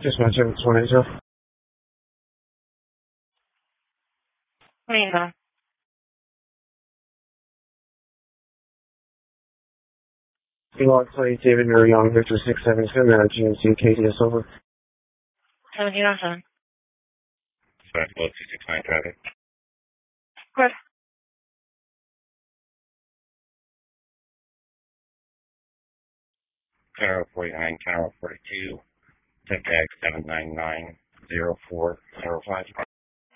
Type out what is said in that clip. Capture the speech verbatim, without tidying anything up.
Just one seven one eight zero. Mira. Log plate David Murray Young Victor six seven seven at G M C K T S over. seventeen oh seven. Dispatch below two six nine traffic. Good. Tower forty-nine, Tower forty-two, Tech Tag seven nine nine zero four zero five.